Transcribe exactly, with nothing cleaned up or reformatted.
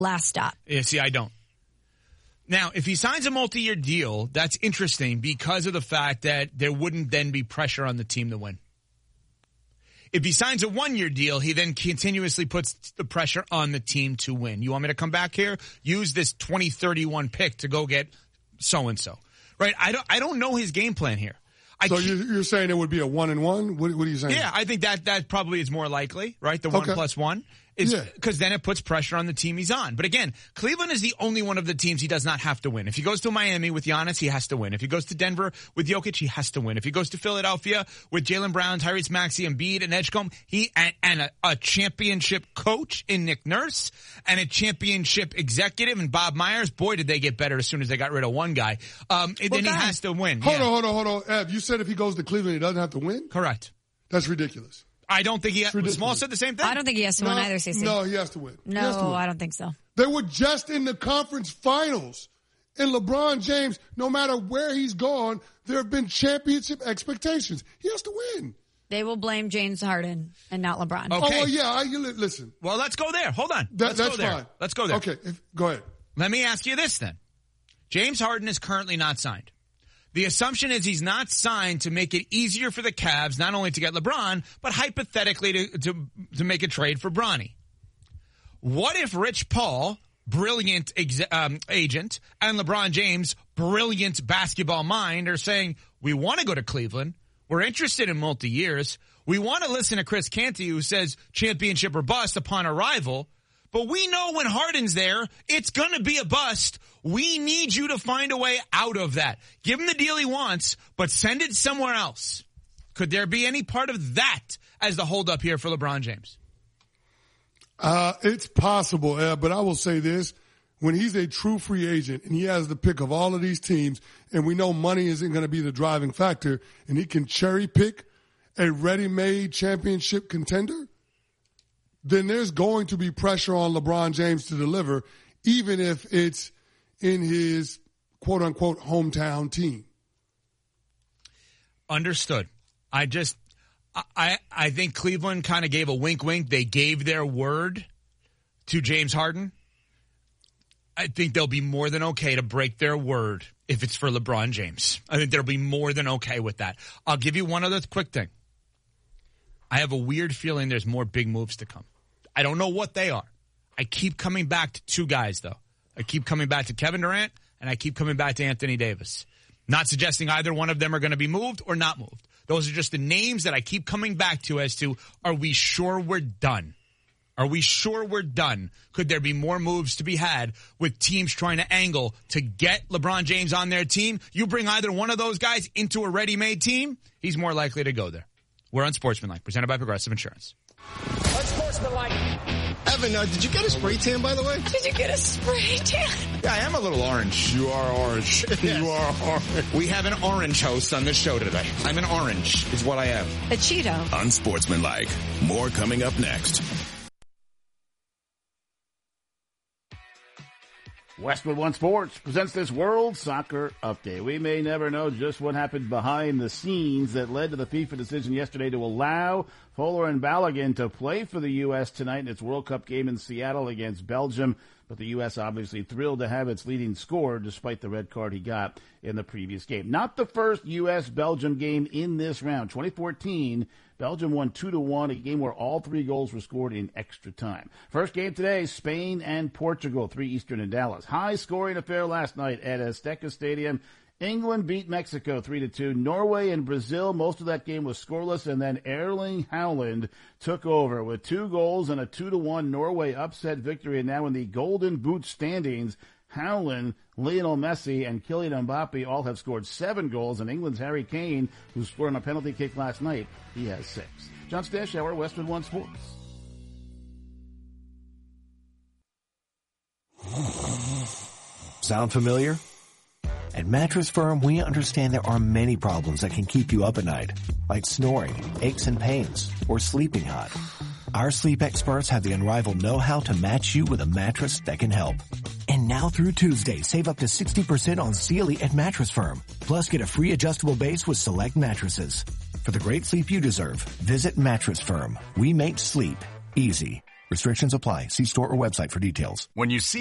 last stop. Yeah, see, I don't. Now, if he signs a multi-year deal, that's interesting because of the fact that there wouldn't then be pressure on the team to win. If he signs a one-year deal, he then continuously puts the pressure on the team to win. You want me to come back here? Use this twenty thirty-one pick to go get so-and-so. Right? I don't, I don't know his game plan here. I so you're, you're saying it would be a one and one? What, what are you saying? Yeah, I think that, that probably is more likely, right? The one okay. plus one. Is yeah. Because then it puts pressure on the team he's on. But again, Cleveland is the only one of the teams he does not have to win. If he goes to Miami with Giannis, he has to win. If he goes to Denver with Jokic, he has to win. If he goes to Philadelphia with Jaylen Brown, Tyrese Maxey, Embiid, and Edgecombe, he and, and a, a championship coach in Nick Nurse and a championship executive in Bob Myers, boy, did they get better as soon as they got rid of one guy. Um, well, then he has to win. Hold yeah. on, hold on, hold on. Ev, you said if he goes to Cleveland, he doesn't have to win? Correct. That's ridiculous. I don't think he has. Small said the same thing. I don't think he has to no, win either, Cece. No, he has to win. No, to win. I don't think so. They were just in the conference finals. And LeBron James, no matter where he's gone, there have been championship expectations. He has to win. They will blame James Harden and not LeBron. Okay. Oh, well, yeah, I, you, listen. Well, let's go there. Hold on. That, let's that's go there. fine. Let's go there. Okay, if, go ahead. Let me ask you this then. James Harden is currently not signed. The assumption is he's not signed to make it easier for the Cavs not only to get LeBron, but hypothetically to, to, to make a trade for Bronny. What if Rich Paul, brilliant ex- um, agent, and LeBron James, brilliant basketball mind, are saying, we want to go to Cleveland. We're interested in multi-years. We want to listen to Chris Canty, who says championship or bust upon arrival. But we know when Harden's there, it's going to be a bust. We need you to find a way out of that. Give him the deal he wants, but send it somewhere else. Could there be any part of that as the holdup here for LeBron James? Uh, it's possible, uh, but I will say this. When he's a true free agent and he has the pick of all of these teams, and we know money isn't going to be the driving factor, and he can cherry pick a ready-made championship contender, then there's going to be pressure on LeBron James to deliver, even if it's in his quote-unquote hometown team. Understood. I just, I, I think Cleveland kind of gave a wink-wink. They gave their word to James Harden. I think they'll be more than okay to break their word if it's for LeBron James. I think they'll be more than okay with that. I'll give you one other quick thing. I have a weird feeling there's more big moves to come. I don't know what they are. I keep coming back to two guys, though. I keep coming back to Kevin Durant, and I keep coming back to Anthony Davis. Not suggesting either one of them are going to be moved or not moved. Those are just the names that I keep coming back to as to, are we sure we're done? Are we sure we're done? Could there be more moves to be had with teams trying to angle to get LeBron James on their team? You bring either one of those guys into a ready-made team, he's more likely to go there. We're on Sportsmanlike, presented by Progressive Insurance. Unsportsmanlike. Evan, uh, did you get a spray tan, by the way? Did you get a spray tan? Yeah, I am a little orange. You are orange. You are orange. We have an orange host on this show today. I'm an orange, is what I am. A Cheeto. Unsportsmanlike. More coming up next. Westwood One Sports presents this World Soccer Update. We may never know just what happened behind the scenes that led to the FIFA decision yesterday to allow Folarin and Balogun to play for the U S tonight in its World Cup game in Seattle against Belgium. But the U S obviously thrilled to have its leading scorer despite the red card he got in the previous game. Not the first U S Belgium game in this round. twenty fourteen, Belgium won two to one, a game where all three goals were scored in extra time. First game today, Spain and Portugal, three Eastern in Dallas. High scoring affair last night at Azteca Stadium. England beat Mexico three to two. Norway and Brazil, most of that game was scoreless, and then Erling Haaland took over with two goals and a two to one Norway upset victory. And now in the Golden Boot standings, Haaland, Lionel Messi, and Kylian Mbappe all have scored seven goals, and England's Harry Kane, who scored on a penalty kick last night, he has six. John Stashower, Westwood One Sports. Sound familiar? At Mattress Firm, we understand there are many problems that can keep you up at night, like snoring, aches and pains, or sleeping hot. Our sleep experts have the unrivaled know-how to match you with a mattress that can help. And now through Tuesday, save up to sixty percent on Sealy at Mattress Firm. Plus, get a free adjustable base with select mattresses. For the great sleep you deserve, visit Mattress Firm. We make sleep easy. Restrictions apply. See store or website for details. When you see